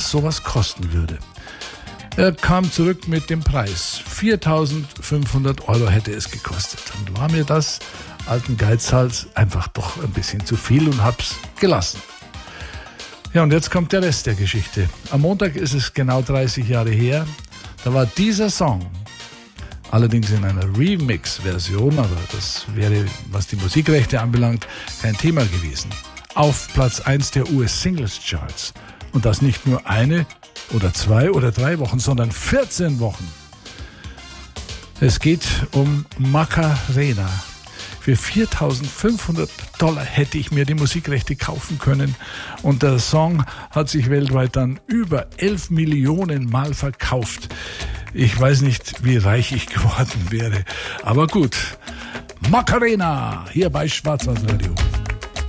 was sowas kosten würde. Er kam zurück mit dem Preis. 4.500 € hätte es gekostet. Und war mir das, alten Geizhals, einfach doch ein bisschen zu viel und hab's gelassen. Ja, und jetzt kommt der Rest der Geschichte. Am Montag ist es genau 30 Jahre her. Da war dieser Song, allerdings in einer Remix-Version, aber das wäre, was die Musikrechte anbelangt, kein Thema gewesen, auf Platz 1 der US-Singles-Charts. Und das nicht nur eine oder 2 oder 3 Wochen, sondern 14 Wochen. Es geht um Macarena. Für 4.500 $ hätte ich mir die Musikrechte kaufen können. Und der Song hat sich weltweit dann über 11 Millionen Mal verkauft. Ich weiß nicht, wie reich ich geworden wäre. Aber gut, Macarena, hier bei Schwarzwaldradio.